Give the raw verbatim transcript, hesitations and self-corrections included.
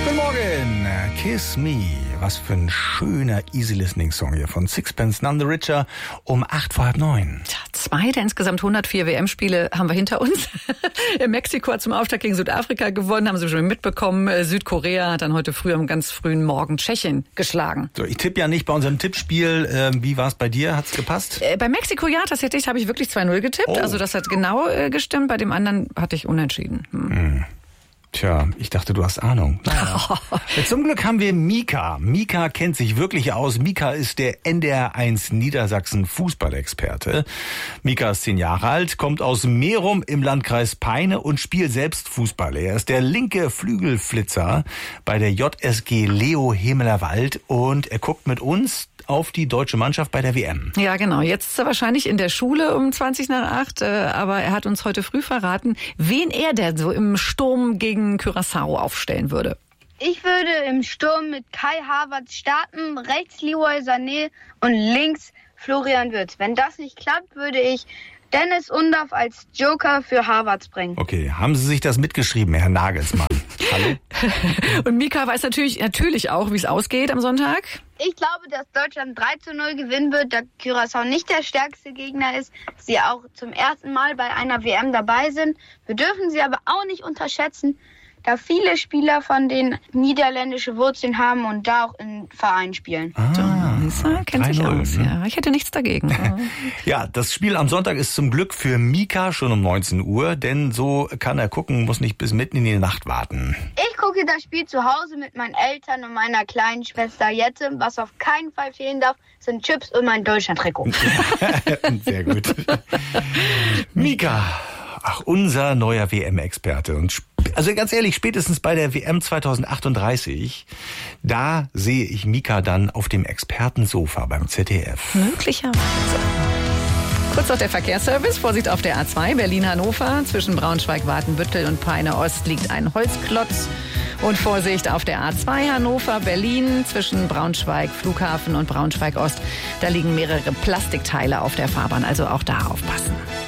Guten Morgen, Kiss Me. Was für ein schöner Easy-Listening-Song hier von Sixpence None the Richer um acht vor halb neun. Tja, zwei der insgesamt hundertvier W M-Spiele haben wir hinter uns. Mexiko hat zum Auftakt gegen Südafrika gewonnen, haben Sie schon mitbekommen. Südkorea hat dann heute früh am ganz frühen Morgen Tschechien geschlagen. So, ich tippe ja nicht bei unserem Tippspiel. Ähm, wie war es bei dir? Hat's gepasst? Äh, bei Mexiko, ja, tatsächlich habe ich wirklich zwei null getippt. Oh. Also das hat genau äh, gestimmt. Bei dem anderen hatte ich unentschieden. Hm. Hm. Tja, ich dachte, du hast Ahnung. Naja. Zum Glück haben wir Mika. Mika kennt sich wirklich aus. Mika ist der N D R eins Niedersachsen Fußballexperte. Mika ist zehn Jahre alt, kommt aus Merum im Landkreis Peine und spielt selbst Fußball. Er ist der linke Flügelflitzer bei der J S G Leo Hemelerwald und er guckt mit uns auf die deutsche Mannschaft bei der W M. Ja, genau. Jetzt ist er wahrscheinlich in der Schule um zwanzig nach acht, aber er hat uns heute früh verraten, wen er denn so im Sturm gegen Curaçao aufstellen würde. Ich würde im Sturm mit Kai Havertz starten, rechts Leroy Sané und links Florian Wirtz. Wenn das nicht klappt, würde ich Dennis Undaff als Joker für Havertz bringen. Okay, haben Sie sich das mitgeschrieben, Herr Nagelsmann? Hallo? Und Mika weiß natürlich, natürlich auch, wie es ausgeht am Sonntag. Ich glaube, dass Deutschland drei zu null gewinnen wird, da Curaçao nicht der stärkste Gegner ist, sie auch zum ersten Mal bei einer W M dabei sind. Wir dürfen sie aber auch nicht unterschätzen, da viele Spieler von denen niederländische Wurzeln haben und da auch in Vereinen spielen. Ah, Lisa kennt sich aus. Ja, ich hätte nichts dagegen. Ja, das Spiel am Sonntag ist zum Glück für Mika schon um neunzehn Uhr, denn so kann er gucken, muss nicht bis mitten in die Nacht warten. Ich gucke das Spiel zu Hause mit meinen Eltern und meiner kleinen Schwester Jette. Was auf keinen Fall fehlen darf, sind Chips und mein Deutschland-Trikot. Sehr gut. Mika, ach, unser neuer W M-Experte. Und sp- also ganz ehrlich, spätestens bei der W M zwanzig achtunddreißig, da sehe ich Mika dann auf dem Expertensofa beim Z D F. Möglicherweise. Kurz noch der Verkehrsservice. Vorsicht auf der A zwei Berlin-Hannover. Zwischen Braunschweig-Watenbüttel und Peine-Ost liegt ein Holzklotz. Und Vorsicht auf der A zwei Hannover-Berlin. Zwischen Braunschweig-Flughafen und Braunschweig-Ost. Da liegen mehrere Plastikteile auf der Fahrbahn. Also auch da aufpassen.